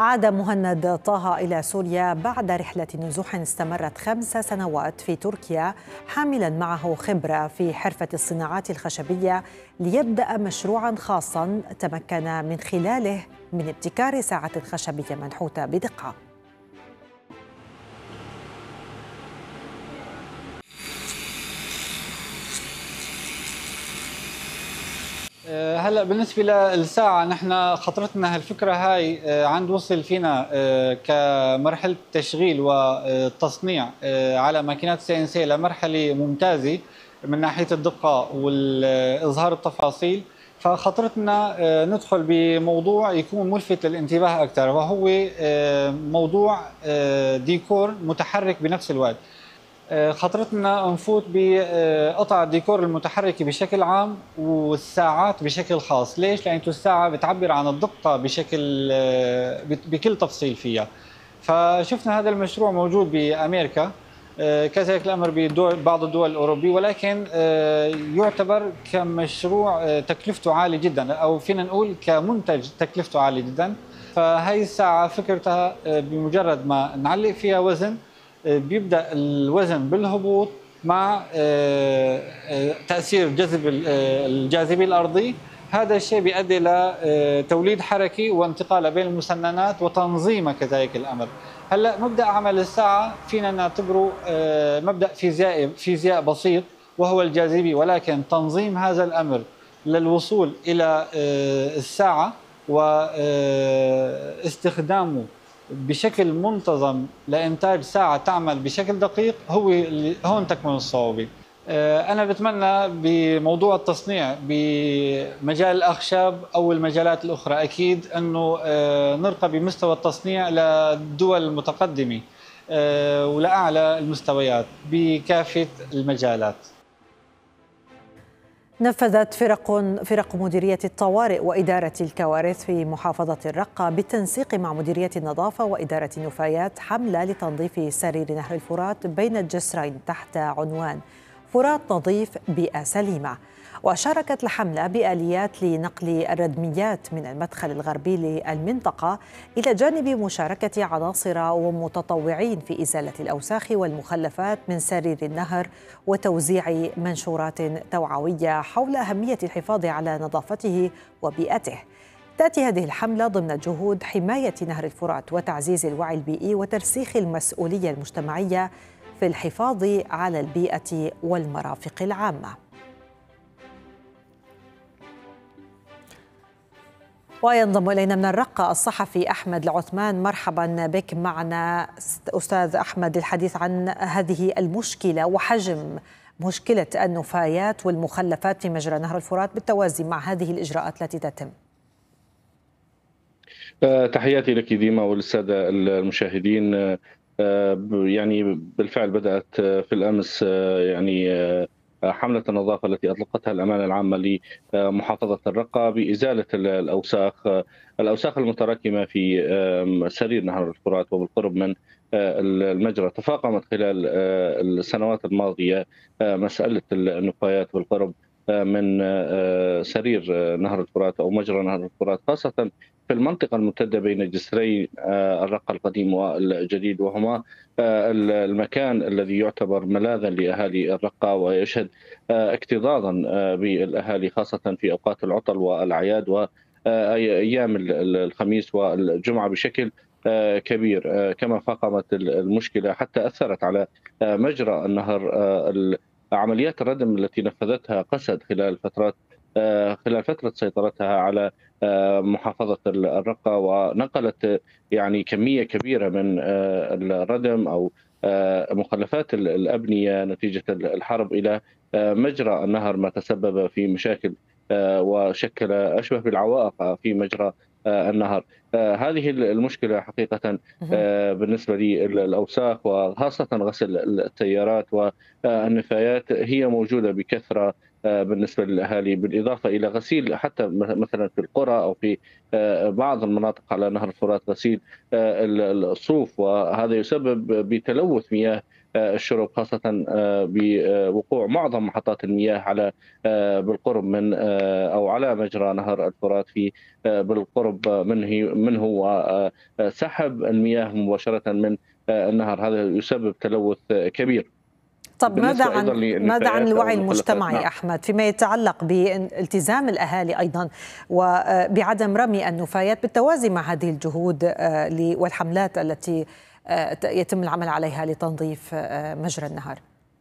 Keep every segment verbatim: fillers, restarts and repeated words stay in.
عاد مهند طه إلى سوريا بعد رحلة نزوح استمرت خمس سنوات في تركيا، حاملا معه خبرة في حرفة الصناعات الخشبية ليبدأ مشروعا خاصا تمكن من خلاله من ابتكار ساعة خشبية منحوتة بدقة. هلا بالنسبه للساعه، نحن خطرتنا هالفكره هاي عند وصل فينا كمرحله تشغيل والتصنيع على ماكينات سي ان سي لمرحله ممتازه من ناحيه الدقه واظهار التفاصيل. فخطرتنا ندخل بموضوع يكون ملفت للانتباه اكثر، وهو موضوع ديكور متحرك بنفس الوقت. خطرتنا نفوت بقطع الديكور المتحركة بشكل عام والساعات بشكل خاص. ليش؟ لأن الساعة بتعبر عن الدقة بشكل بكل تفصيل فيها. فشفنا هذا المشروع موجود بأمريكا، كذلك الأمر ببعض الدول الأوروبية، ولكن يعتبر كمشروع تكلفته عالية جدا، أو فينا نقول كمنتج تكلفته عالية جدا. فهي الساعة فكرتها بمجرد ما نعلق فيها وزن بيبدأ الوزن بالهبوط مع تأثير جذب الجاذبية الأرضي. هذا الشيء بيؤدي لتوليد حركي وانتقال بين المسننات وتنظيمها كذلك الأمر. هلا مبدأ عمل الساعة فينا نعتبره مبدأ فيزيائي فيزياء بسيط وهو الجاذبية، ولكن تنظيم هذا الأمر للوصول إلى الساعة واستخدامه بشكل منتظم لإنتاج ساعة تعمل بشكل دقيق هو اللي هون تكمن الصعوبة. أنا بتمنى بموضوع التصنيع بمجال الأخشاب أو المجالات الأخرى أكيد أنه نرقى بمستوى التصنيع للدول المتقدمة ولأعلى المستويات بكافة المجالات. نفذت فرق فرق مديرية الطوارئ وإدارة الكوارث في محافظة الرقة بالتنسيق مع مديرية النظافة وإدارة النفايات حملة لتنظيف سرير نهر الفرات بين الجسرين تحت عنوان فرات نظيف بيئة سليمة. وشاركت الحملة بآليات لنقل الردميات من المدخل الغربي للمنطقة إلى جانب مشاركة عناصر ومتطوعين في إزالة الأوساخ والمخلفات من سرير النهر وتوزيع منشورات توعوية حول أهمية الحفاظ على نظافته وبيئته. تأتي هذه الحملة ضمن جهود حماية نهر الفرات وتعزيز الوعي البيئي وترسيخ المسؤولية المجتمعية في الحفاظ على البيئة والمرافق العامة. وينضم إلينا من الرقة الصحفي أحمد العثمان. مرحبا بك معنا أستاذ أحمد للحديث عن هذه المشكلة وحجم مشكلة النفايات والمخلفات في مجرى نهر الفرات بالتوازي مع هذه الإجراءات التي تتم. تحياتي لك ديما وللسادة المشاهدين. يعني بالفعل بدأت في الأمس يعني حملة النظافة التي أطلقتها الأمانة العامة لمحافظة الرقة بإزالة الأوساخ الأوساخ المتراكمة في سرير نهر الفرات وبالقرب من المجرى. تفاقمت خلال السنوات الماضية مسألة النفايات بالقرب من سرير نهر الفرات أو مجرى نهر الفرات، خاصة في المنطقة الممتدة بين جسري الرقة القديم والجديد، وهما المكان الذي يعتبر ملاذا لأهالي الرقة ويشهد اكتظاظا بالأهالي خاصة في أوقات العطل والأعياد وأيام الخميس والجمعة بشكل كبير. كما فاقمت المشكلة حتى أثرت على مجرى النهر عمليات الردم التي نفذتها قسد خلال فترات خلال فترة سيطرتها على محافظة الرقة، ونقلت يعني كمية كبيرة من الردم أو مخلفات الأبنية نتيجة الحرب إلى مجرى النهر، ما تسبب في مشاكل وشكل أشبه بالعوائق في مجرى النهر. هذه المشكلة حقيقة بالنسبة للأوساخ وخاصة غسل السيارات والنفايات هي موجودة بكثرة بالنسبة للأهالي، بالإضافة إلى غسيل حتى مثلا في القرى أو في بعض المناطق على نهر الفرات غسيل الصوف، وهذا يسبب بتلوث مياه الشرب، خاصة بوقوع معظم محطات المياه على بالقرب من أو على مجرى نهر الفرات في بالقرب منه منه وسحب المياه مباشرة من النهر. هذا يسبب تلوث كبير. طب ماذا عن ماذا عن الوعي المجتمعي نعم. أحمد فيما يتعلق بالتزام الأهالي أيضا وبعدم رمي النفايات بالتوازي مع هذه الجهود والحملات التي يتم العمل عليها لتنظيف مجرى النهر؟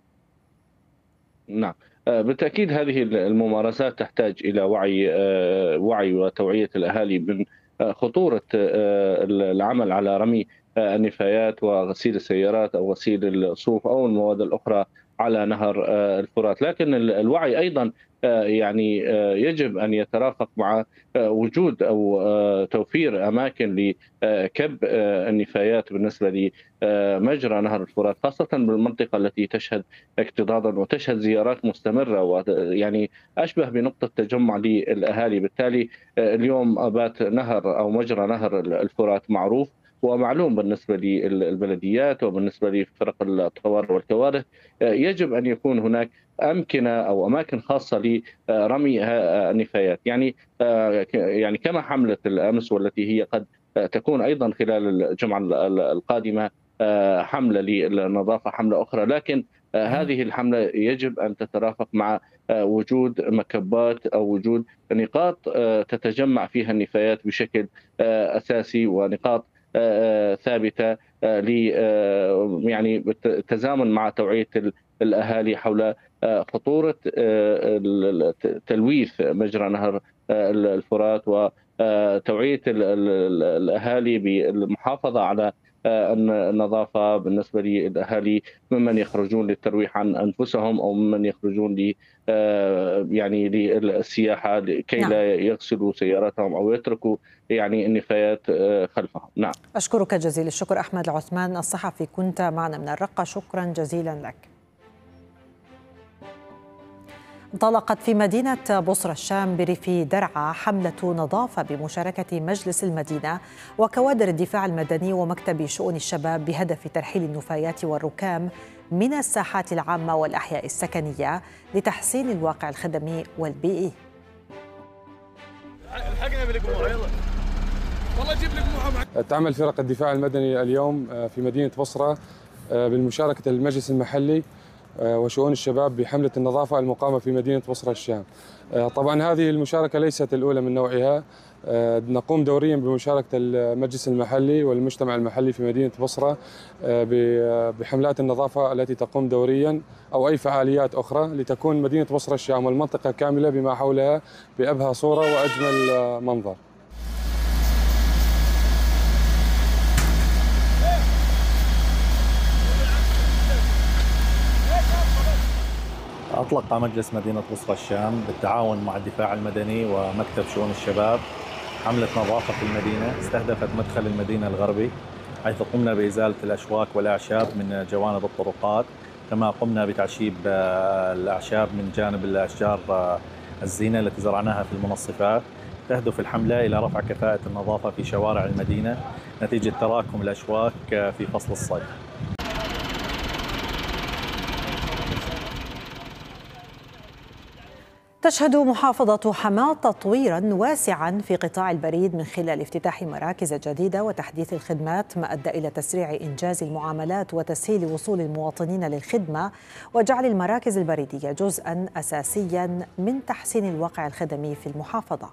نعم بالتأكيد هذه الممارسات تحتاج إلى وعي وعي وتوعية الأهالي من خطورة العمل على رمي النفايات وغسيل السيارات أو غسيل الصوف أو المواد الأخرى على نهر الفرات. لكن الوعي أيضا يعني يجب أن يترافق مع وجود أو توفير أماكن لكب النفايات بالنسبة لمجرى نهر الفرات، خاصة بالمنطقة التي تشهد اكتظاظا وتشهد زيارات مستمرة ويعني أشبه بنقطة تجمع للأهالي. بالتالي اليوم بات نهر أو مجرى نهر الفرات معروف ومعلوم بالنسبة للبلديات وبالنسبة لفرق الطوارئ والكوارث. يجب أن يكون هناك أمكنة أو أماكن خاصة لرمي النفايات، يعني يعني كما حملة الأمس والتي هي قد تكون أيضا خلال الجمعة القادمة حملة للنظافة، حملة أخرى، لكن هذه الحملة يجب أن تترافق مع وجود مكبات أو وجود نقاط تتجمع فيها النفايات بشكل أساسي ونقاط ثابتة ل يعني بالتزامن مع توعية الأهالي حول خطورة تلويث مجرى نهر الفرات وتوعية الأهالي بالمحافظة على النظافة بالنسبة للأهالي ممن يخرجون للترويح عن أنفسهم أو ممن يخرجون ل يعني للسياحة كي لا يغسلوا سياراتهم أو يتركوا يعني النفايات خلفهم. نعم. أشكرك جزيل الشكر أحمد العثمان الصحفي، كنت معنا من الرقة، شكرا جزيلا لك. انطلقت في مدينة بصرة الشام بريف درعا حملة نظافة بمشاركة مجلس المدينة وكوادر الدفاع المدني ومكتب شؤون الشباب بهدف ترحيل النفايات والركام من الساحات العامة والأحياء السكنية لتحسين الواقع الخدمي والبيئي. تعمل فرق الدفاع المدني اليوم في مدينة بصرة بالمشاركة المجلس المحلي وشؤون الشباب بحملة النظافة المقامة في مدينة بصرة الشام. طبعا هذه المشاركة ليست الأولى من نوعها، نقوم دوريا بمشاركة المجلس المحلي والمجتمع المحلي في مدينة بصرة بحملات النظافة التي تقوم دوريا أو أي فعاليات أخرى لتكون مدينة بصرة الشام والمنطقة كاملة بما حولها بأبهى صورة وأجمل منظر. أطلق مجلس مدينة بصرة الشام بالتعاون مع الدفاع المدني ومكتب شؤون الشباب حملة نظافة في المدينة استهدفت مدخل المدينة الغربي، حيث قمنا بإزالة الأشواك والأعشاب من جوانب الطرقات، كما قمنا بتعشيب الأعشاب من جانب الأشجار الزينة التي زرعناها في المنصفات. تهدف الحملة إلى رفع كفاءة النظافة في شوارع المدينة نتيجة تراكم الأشواك في فصل الصيف. تشهد محافظة حماة تطويرا واسعا في قطاع البريد من خلال افتتاح مراكز جديدة وتحديث الخدمات، ما أدى إلى تسريع إنجاز المعاملات وتسهيل وصول المواطنين للخدمة وجعل المراكز البريدية جزءا أساسيا من تحسين الواقع الخدمي في المحافظة.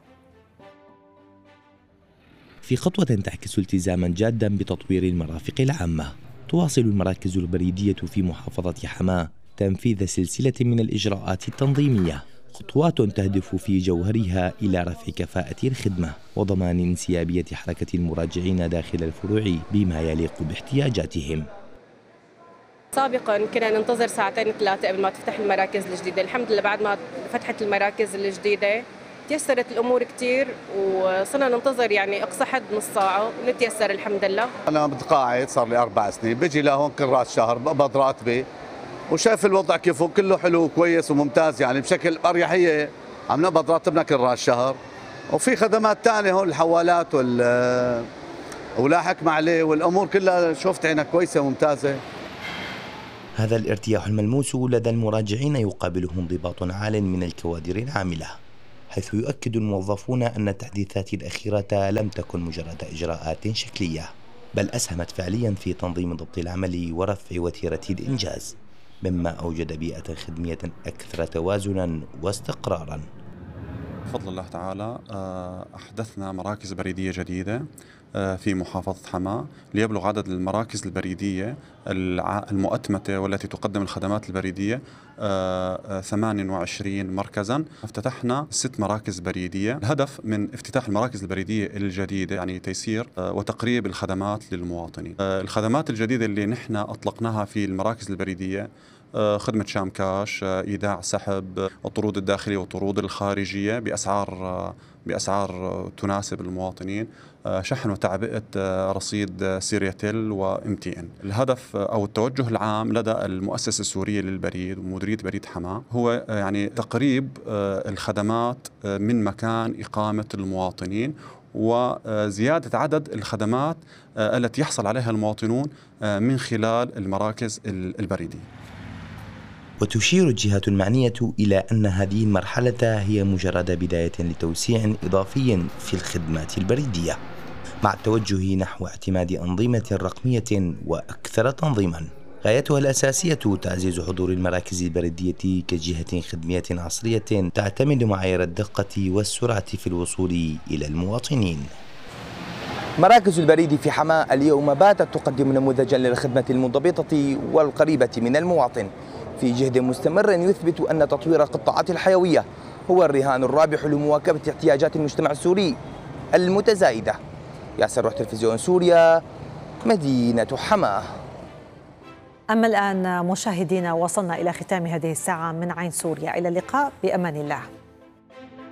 في خطوة تعكس التزاما جادا بتطوير المرافق العامة، تواصل المراكز البريدية في محافظة حماة تنفيذ سلسلة من الإجراءات التنظيمية، خطوات تهدف في جوهرها إلى رفع كفاءة الخدمة وضمان انسيابية حركة المراجعين داخل الفروع بما يليق باحتياجاتهم. سابقا كنا ننتظر ساعتين ثلاثة قبل ما تفتح المراكز الجديدة، الحمد لله بعد ما فتحت المراكز الجديدة تيسرت الأمور كتير وصرنا ننتظر يعني أقصى حد نص ساعة ونتيسر الحمد لله. أنا متقاعد صار لي أربع سنين، بجي لهون كل راس شهر بقبض راتبي وشايف الوضع كيفه كله حلو وكويس وممتاز، يعني بشكل أريحية عم نقبض راتبنا كل راس شهر، وفي خدمات ثانية هون الحوالات وال ولا حكم عليه والأمور كلها شفت عينك كويسة وممتازة. هذا الارتياح الملموس لدى المراجعين يقابله انضباط عال من الكوادر العاملة، حيث يؤكد الموظفون أن التحديثات الأخيرة لم تكن مجرد إجراءات شكلية، بل أسهمت فعليا في تنظيم ضبط العمل ورفع وتيرة الإنجاز، مما أوجد بيئة خدمية أكثر توازنا واستقرارا. بفضل الله تعالى أحدثنا مراكز بريدية جديدة في محافظة حماة ليبلغ عدد المراكز البريدية المؤتمتة والتي تقدم الخدمات البريدية ثمانية وعشرين مركزا. افتتحنا ست مراكز بريدية. الهدف من افتتاح المراكز البريدية الجديدة يعني تيسير وتقريب الخدمات للمواطنين. الخدمات الجديدة اللي نحن أطلقناها في المراكز البريدية خدمة شام كاش، إيداع سحب الطرود الداخلية والطرود الخارجية بأسعار بأسعار تناسب المواطنين، شحن وتعبئة رصيد سيرياتيل وام تي ان. الهدف أو التوجه العام لدى المؤسسة السورية للبريد ومديرية بريد حماة هو يعني تقريب الخدمات من مكان إقامة المواطنين وزيادة عدد الخدمات التي يحصل عليها المواطنون من خلال المراكز البريدية. وتشير الجهات المعنية إلى أن هذه المرحلة هي مجرد بداية لتوسيع إضافي في الخدمات البريدية، مع التوجه نحو اعتماد أنظمة رقمية وأكثر تنظيما، غايتها الأساسية تعزيز حضور المراكز البريدية كجهة خدمية عصرية تعتمد معايير الدقة والسرعة في الوصول إلى المواطنين. مراكز البريد في حماة اليوم باتت تقدم نموذجا للخدمة المنضبطة والقريبة من المواطن، في جهد مستمر يثبت أن تطوير القطاعات الحيوية هو الرهان الرابح لمواكبة احتياجات المجتمع السوري المتزايدة. ياسر روح تلفزيون سوريا، مدينة حماة. أما الآن مشاهدينا، وصلنا إلى ختام هذه الساعة من عين سوريا. إلى اللقاء بأمان الله.